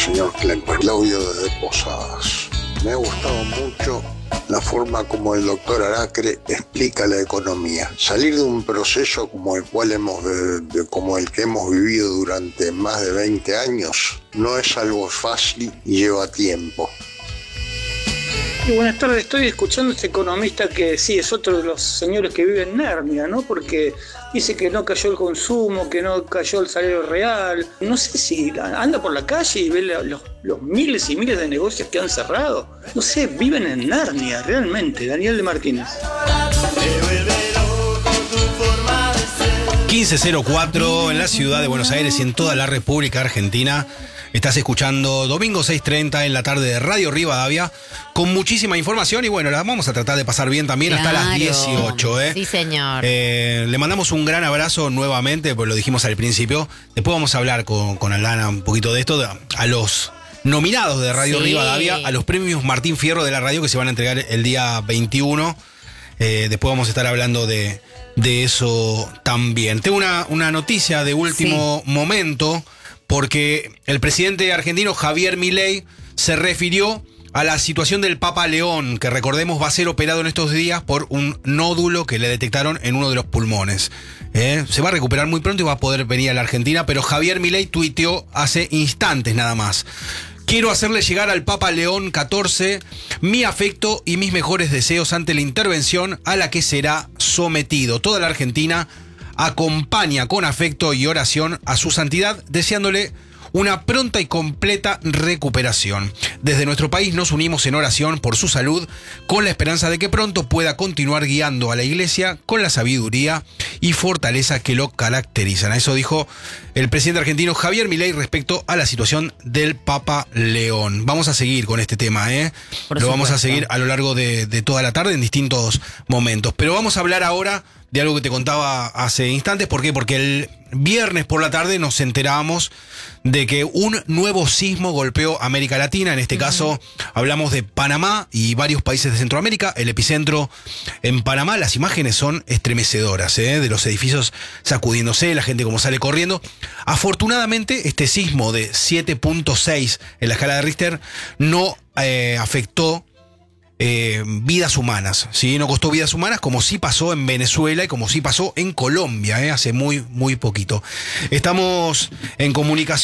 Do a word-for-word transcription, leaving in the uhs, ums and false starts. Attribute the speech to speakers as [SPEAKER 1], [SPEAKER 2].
[SPEAKER 1] señor Klemper. Claudio desde Posadas. Me ha gustado mucho la forma como el doctor Aracre explica la economía. Salir de un proceso como el cual hemos de, de, como el que hemos vivido durante más de veinte años no es algo fácil y lleva tiempo.
[SPEAKER 2] Y buenas tardes, estoy escuchando a este economista que sí, es otro de los señores que vive en Narnia, ¿no? Porque dice que no cayó el consumo, que no cayó el salario real. No sé si anda por la calle y ve los, los miles y miles de negocios que han cerrado. No sé, viven en Narnia, realmente. Daniel de Martínez.
[SPEAKER 3] quince cero cuatro en la ciudad de Buenos Aires y en toda la República Argentina. Estás escuchando domingo seis treinta en la tarde de Radio Rivadavia con muchísima información y bueno, la vamos a tratar de pasar bien también claro. hasta las dieciocho. ¿eh?
[SPEAKER 4] Sí, señor.
[SPEAKER 3] Eh, le mandamos un gran abrazo nuevamente, pues lo dijimos al principio. Después vamos a hablar con, con Aldana un poquito de esto, de, a los nominados de Radio sí. Rivadavia, a los premios Martín Fierro de la radio que se van a entregar el día veintiuno. Eh, después vamos a estar hablando de, de eso también. Tengo una, una noticia de último sí. momento. Porque el presidente argentino Javier Milei se refirió a la situación del Papa León, que recordemos va a ser operado en estos días por un nódulo que le detectaron en uno de los pulmones. ¿Eh? Se va a recuperar muy pronto y va a poder venir a la Argentina, pero Javier Milei tuiteó hace instantes nada más. Quiero hacerle llegar al Papa León catorce mi afecto y mis mejores deseos ante la intervención a la que será sometido. Toda la Argentina acompaña con afecto y oración a su santidad, deseándole una pronta y completa recuperación. Desde nuestro país nos unimos en oración por su salud, con la esperanza de que pronto pueda continuar guiando a la Iglesia con la sabiduría y fortaleza que lo caracterizan. Eso dijo el presidente argentino Javier Milei respecto a la situación del Papa León. Vamos a seguir con este tema, ¿eh? Por lo supuesto. Vamos a seguir a lo largo de, de toda la tarde en distintos momentos. Pero vamos a hablar ahora de algo que te contaba hace instantes. ¿Por qué? Porque el viernes por la tarde nos enterábamos de que un nuevo sismo golpeó América Latina. En este uh-huh. caso hablamos de Panamá y varios países de Centroamérica. El epicentro en Panamá. Las imágenes son estremecedoras, ¿eh? De los edificios sacudiéndose, la gente como sale corriendo. Afortunadamente este sismo de siete punto seis en la escala de Richter no eh, afectó Eh, vidas humanas, ¿sí? No costó vidas humanas como sí pasó en Venezuela y como sí pasó en Colombia, ¿eh? Hace muy, muy poquito. Estamos en comunicación